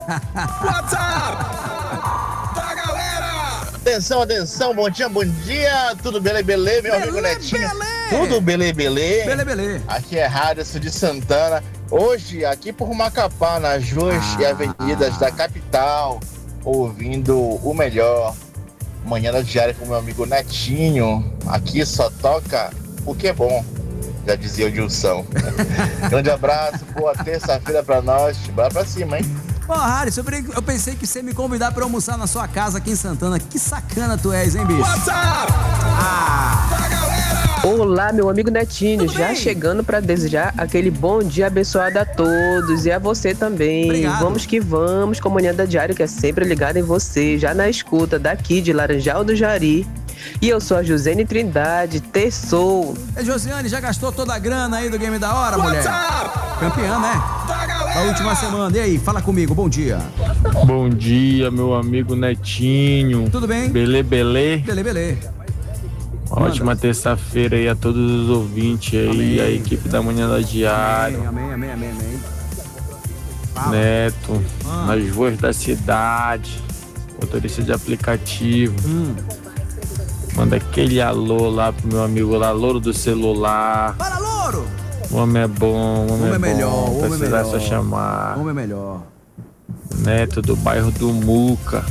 WhatsApp da galera! Atenção, atenção, bom dia, tudo belê, meu amigo Netinho? Tudo belê? Belê. Aqui é Radisson de Santana, hoje aqui por Macapá, nas ruas e avenidas da capital, ouvindo o melhor, Manhã da Diária com meu amigo Netinho, aqui só toca o que é bom, já dizia o Dilson. Grande abraço, boa terça-feira pra nós, bora pra cima, hein? Ô, Harrison, eu pensei que você ia me convidar pra almoçar na sua casa aqui em Santana. Que sacana tu és, hein, bicho? WhatsApp da galera! Olá, meu amigo Netinho, Tudo já bem? chegando para desejar aquele bom dia abençoado a todos e a você também. Obrigado. Vamos que vamos com a Manhã da Diário, que é sempre ligada em você, já na escuta daqui de Laranjal do Jari. E eu sou a Josene Trindade, Terçou. E Josiane, já gastou toda a grana aí do Game da Hora, mulher? WhatsApp Campeã, né? da galera! Da última semana. E aí, fala comigo, bom dia. Bom dia, meu amigo Netinho. Tudo bem? Belê. Belê. Ótima terça-feira aí a todos os ouvintes aí, Amém. a equipe da Manhã da Diário. Amém. Fala. Neto, nas ruas da cidade, motorista de aplicativo. Manda aquele alô lá pro meu amigo lá, louro do celular. Fala, louro! O homem é bom, o homem é melhor, bom. homem é Precisar melhor. só chamar. Homem é melhor. Neto do bairro do Muca.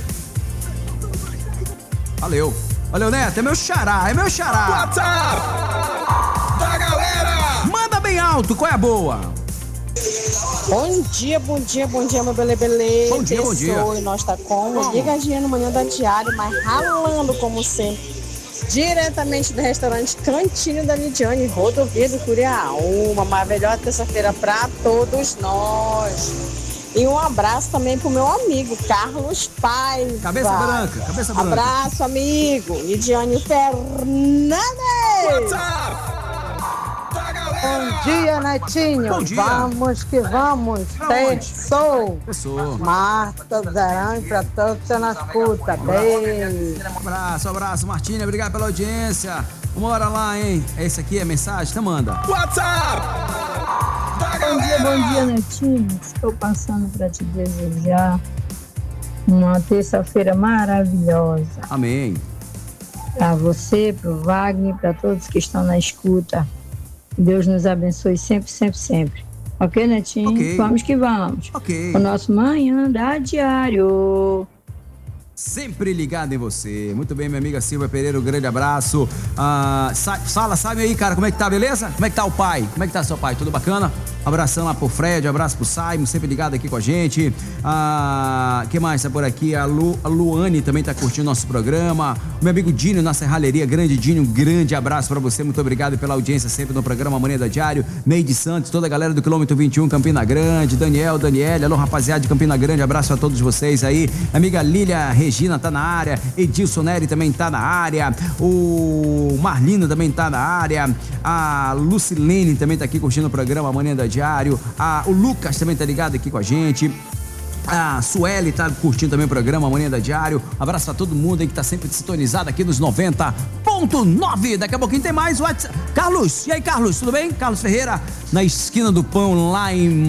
Valeu, Neto, é meu xará. WhatsApp da galera! Manda bem alto, qual é a boa? Bom dia, meu belê. Bom dia. E nós tá como? Ligadinha no Manhã da Diário, mas ralando como sempre. Diretamente do restaurante Cantinho da Lidiane, rodovia do Curiaú. Uma maravilhosa terça-feira pra todos nós. E um abraço também pro meu amigo Carlos Paiva. Cabeça branca. Abraço, amigo. Lidiane Fernandes. WhatsApp da galera! Bom dia, Netinho. Bom dia. Vamos que vamos. Pra onde? Terçou. Marta Zarão pra todos que estão na escuta. Beijo. Abraço, Martinha, obrigado pela audiência. Uma hora lá, hein? Esse aqui é a mensagem, então manda. WhatsApp da galera! Bom dia, Netinho. Estou passando para te desejar uma terça-feira maravilhosa. Amém. Para você, para o Wagner, para todos que estão na escuta. Deus nos abençoe sempre. Ok, Netinho? Ok. Vamos que vamos. Ok. O nosso Manhã da Diário. Sempre ligado em você. Muito bem, minha amiga Silvia Pereira, um grande abraço. Sabe aí, cara, como é que tá, beleza? Como é que tá o pai? Como é que tá seu pai? Tudo bacana? Abração lá pro Fred, abraço pro Simon, sempre ligado aqui com a gente. Que mais tá por aqui? A Luane também tá curtindo nosso programa. O meu amigo Dinho na Serralheria, grande Dinho, um grande abraço pra você. Muito obrigado pela audiência sempre no programa Manhã da Diário. Neide Santos, toda a galera do quilômetro 21, Campina Grande. Daniele, alô rapaziada de Campina Grande, abraço a todos vocês aí. Amiga Lília Regina tá na área. Edilson Neri também tá na área. O Marlino também tá na área. A Lucilene também tá aqui curtindo o programa Manhã da Diário. O Lucas também tá ligado aqui com a gente. A Sueli tá curtindo também o programa Manhã da Diário. Abraço pra todo mundo aí que tá sempre sintonizado aqui nos 90.9. Daqui a pouquinho tem mais WhatsApp. Carlos, e aí, Carlos, tudo bem? Carlos Ferreira, na esquina do pão, lá em